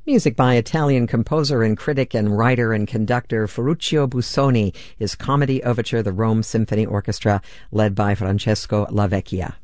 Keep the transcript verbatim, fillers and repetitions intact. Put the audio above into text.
Music by Italian composer and critic and writer and conductor Ferruccio Busoni, his comedy overture, the Rome Symphony Orchestra, led by Francesco Lavecchia.